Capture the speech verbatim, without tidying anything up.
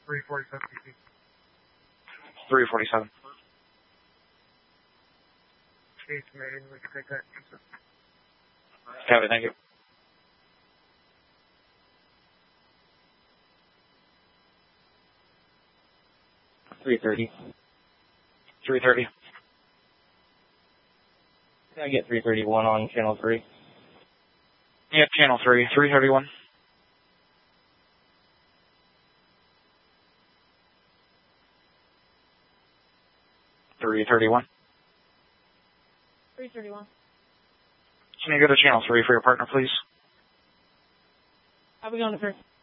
three forty-seven P C. three forty-seven. Case made, we can take that. Copy, thank you. three thirty. three thirty. Can I get three thirty-one on channel three? Yep, channel three, three thirty-one. three thirty-one. three thirty-one. Can you go to channel three for your partner, please? How are we going to first?